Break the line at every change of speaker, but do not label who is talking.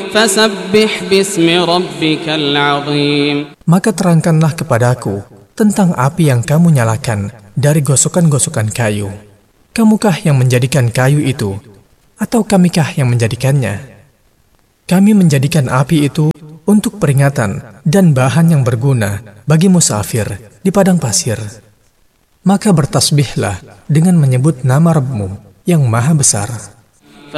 فسبح باسم ربك العظيم.
Maka terangkanlah kepadaku tentang api yang kamu nyalakan dari gosokan-gosokan kayu. Kamukah yang menjadikan kayu itu, atau kamikah yang menjadikannya? Kami menjadikan api itu untuk peringatan dan bahan yang berguna bagi musafir di padang pasir. Maka bertasbihlah dengan menyebut nama Rabbmu yang maha besar.